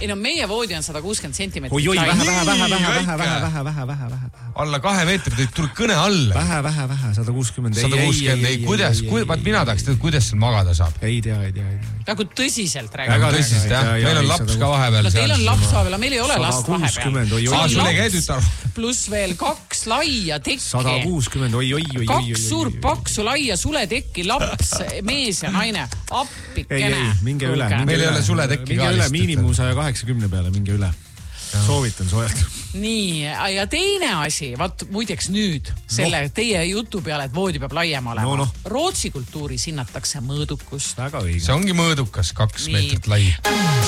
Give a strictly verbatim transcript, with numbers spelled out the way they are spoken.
ei no meie voodi on sada kuuskümmend sentimeetrit. Oi, oi, vähe, vähe, vähe, vähe, vähe, vähe, vähe, vähe, vähe, vähe. Alla kahe meetrit, et tuleb kõne alla. Vähe, vähe, vähe, sada kuuskümmend. sada kuuskümmend, ei, kuidas, mina tahaks teada, kuidas seal magada saab. Ei tea, ei tea, ei tea. Nagu tõsiselt räägime. Väga tõsiselt, jah. Meil on laps ka vahepeal. Teil on laps vahepeal, meil ei ole last vahepeal. Aa, sul ei käi tütar. Pluss veel kaks laia tekke. sada kuuskümmend, oi, oi, oi. Kaks suurt paksu laia suletekki, laps, mees ja naine. Appikene. Ei, ei, minge üle. Meil ei ole suletekki ka. Minge üle miinimum saja kaheksakümne peale, minge üle. Soovitan soojalt. Nii, ja teine asi, vaat muideks nüüd selle no. teie jutu peale, et voodi peab laiem olema. No, no. Rootsi kultuuris hinnatakse mõõdukust. Väga õige. See ongi mõõdukas, kaks Nii. meetrit lai.